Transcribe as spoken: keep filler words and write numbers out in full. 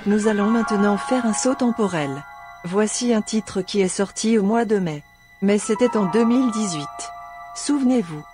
Nous allons maintenant faire un saut temporel. Voici un titre qui est sorti au mois de mai. Mais c'était en deux mille dix-huit. Souvenez-vous.